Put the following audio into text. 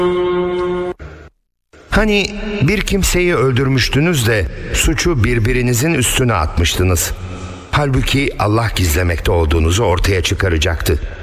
Hani bir kimseyi öldürmüştünüz de suçu birbirinizin üstüne atmıştınız. Halbuki Allah gizlemekte olduğunuzu ortaya çıkaracaktı.